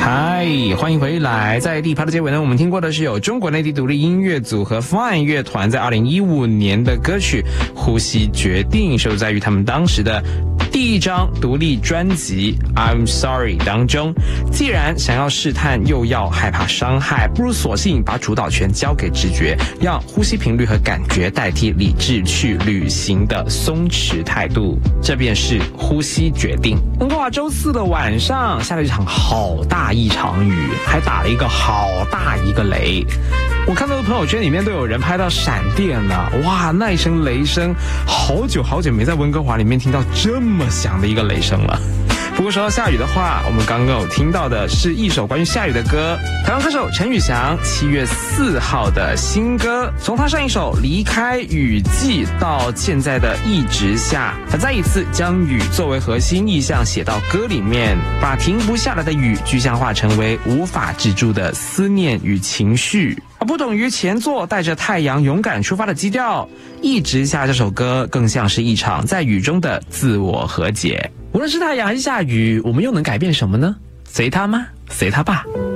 嗨，欢迎回来。在第一趴的结尾呢，我们听过的是有中国内地独立音乐组合 Fine 乐团在2015年的歌曲《呼吸决定》，收载于他们当时的第一张独立专辑 I'm Sorry 当中。既然想要试探又要害怕伤害，不如索性把主导权交给直觉，让呼吸频率和感觉代替理智去旅行的松弛态度，这便是呼吸决定。温哥华周四的晚上下了一场好大一场雨，还打了一个好大一个雷。我看到的朋友圈里面都有人拍到闪电了，哇，那一声雷声，好久没在温哥华里面听到这么响的一个雷声了。不过说到下雨的话，我们刚刚有听到的是一首关于下雨的歌，台湾歌手陈宇翔7月4号的新歌，从他上一首离开雨季到现在的一直下，他再一次将雨作为核心意象写到歌里面，把停不下来的雨具象化成为无法止住的思念与情绪。而不等于前作带着太阳勇敢出发的基调，一直下这首歌更像是一场在雨中的自我和解。无论是太阳还是下雨，我们又能改变什么呢？随他吗？随他吧。